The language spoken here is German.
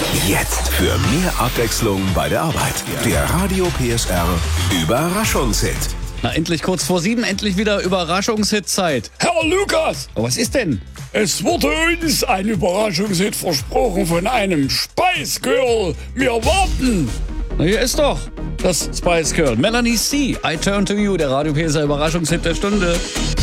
Jetzt für mehr Abwechslung bei der Arbeit. Der Radio PSR Überraschungshit. Na, endlich kurz vor 7, endlich wieder Überraschungshit-Zeit. Herr Lukas, Oh, was ist denn? es wurde uns ein Überraschungshit versprochen von einem Spice Girl. Wir warten. Na, hier ist doch das Spice Girl. Melanie C. I Turn to You, der Radio PSR Überraschungshit der Stunde.